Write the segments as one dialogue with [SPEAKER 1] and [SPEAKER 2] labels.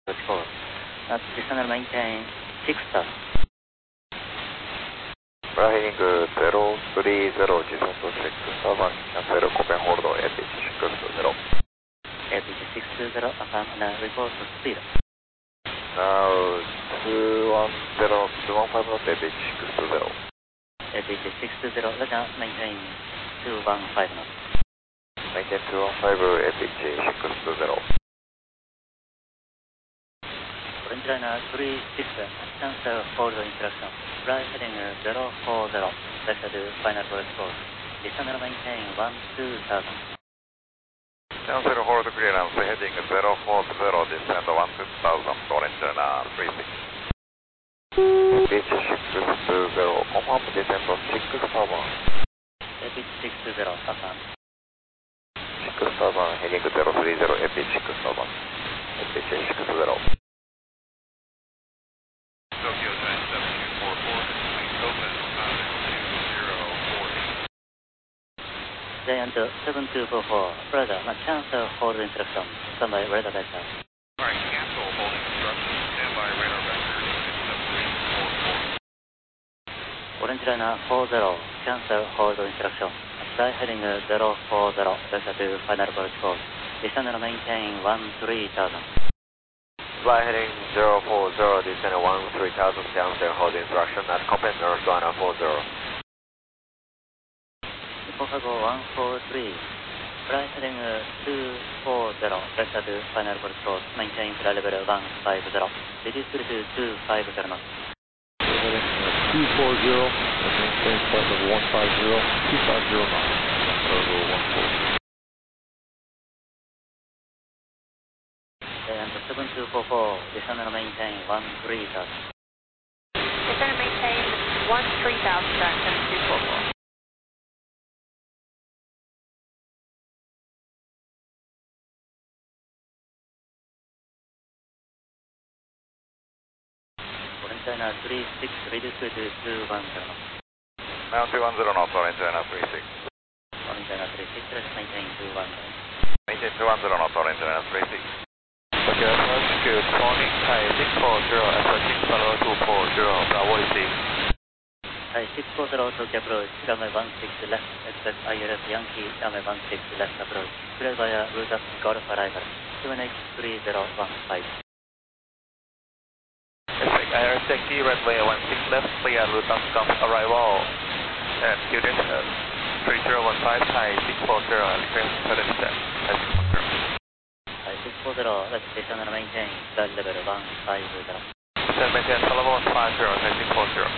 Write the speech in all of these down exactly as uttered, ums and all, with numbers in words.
[SPEAKER 1] four. At descend and maintain six stop.
[SPEAKER 2] Fly heading zero three zero, descend to six seven, cancel Copen hold A P H six two zero.
[SPEAKER 1] A P H six two zero, affirm and report speed.
[SPEAKER 2] Now two one zero, two one five knot A P H six two zero.
[SPEAKER 1] A P H six two zero, radar maintain two one five knots.
[SPEAKER 2] Maintain two one five A P H six two zero.
[SPEAKER 1] Orange liner three six, cancel hold instruction. Fly heading zero four zero, left to final correct course. Descend and maintain one two thousand.
[SPEAKER 2] Cancel hold clearance heading zero four zero, descend one two thousand, orange liner three six. A P H six two zero, confirm descend to six seven.
[SPEAKER 1] A P H six two zero, affirm.
[SPEAKER 2] six seven, heading zero three zero, A P H six seven. A P H six zero.
[SPEAKER 3] Tokyo Giant seven two four four, please open time two zero four eight.
[SPEAKER 1] Giant seven two four four, radar, cancel hold instruction. Stand by radar vector.
[SPEAKER 3] Alright, cancel holding instruction. Stand by radar vector seven two four four.
[SPEAKER 1] Orange liner four zero, cancel hold instruction. Fly heading zero four zero, left to final correct course. Descend and maintain one three thousand.
[SPEAKER 2] Fly heading zero four zero, descend one three thousand, cancel hold instruction at Copen North Liner four zero.
[SPEAKER 1] Chicago one four three, fly heading two four zero, left to final correct course. Maintain flight level one five zero. Reduce speed to two five zero knots.
[SPEAKER 4] two four zero, maintain flight level one five zero, two five zero knots, level one four zero.
[SPEAKER 1] Giant seven two four four, descend and maintain one three thousand.
[SPEAKER 5] Descend and maintain one three thousand, Giant seven two four four.
[SPEAKER 1] Orange liner three six, reduce speed to two one zero knots.
[SPEAKER 2] Now two one zero knots, orange liner three six.
[SPEAKER 1] Orange liner three six, let's maintain two one zero.
[SPEAKER 2] Maintain two one zero knots, orange liner three six.
[SPEAKER 4] Okay, good morning, Thai six four zero, approaching Palo two four zero, Bravo receive.
[SPEAKER 1] Thai six four zero, Tokyo approach, runway one six left, expect I L S Yankee, runway one six left approach, cleared via route up Golf arrival, Q N H three zero one five.
[SPEAKER 4] Expect I R S Yankee, runway one six left, clear route up Golf arrival, and Q N H three zero one five, Thai six four zero, clear further descent, as confirmed.
[SPEAKER 1] Thai six four zero, let's descend and maintain flight level one five zero.
[SPEAKER 4] Descend maintain level one five zero, Thai six four zero.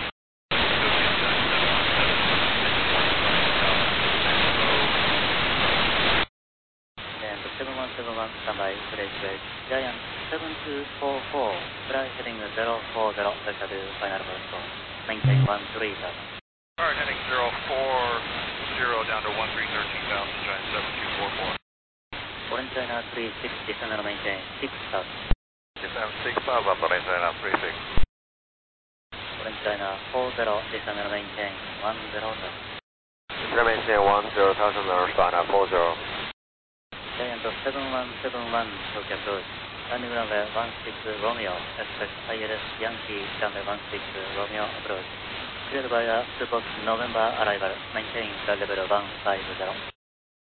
[SPEAKER 1] Giant seven one seven one, standby, bridge bridge. Giant seven two four four, fly heading zero four zero, left to final correct course. Maintain one three thousand.
[SPEAKER 3] Alright, heading zero four zero down to one three thirteen thousand, Giant seven two four four.
[SPEAKER 1] Orange liner three six, descend and maintain six thousand.
[SPEAKER 2] Descend six thousand, orange liner three six.
[SPEAKER 1] Orange liner four zero, descend and maintain one zero thousand.
[SPEAKER 2] Maintain one zero thousand, orange liner four zero.
[SPEAKER 1] Giant seven one seven one, Tokyo approach, landing runway one six Romeo, expect I L S Yankee, runway one six Romeo approach, cleared via two box November arrival, maintain flight level one five zero.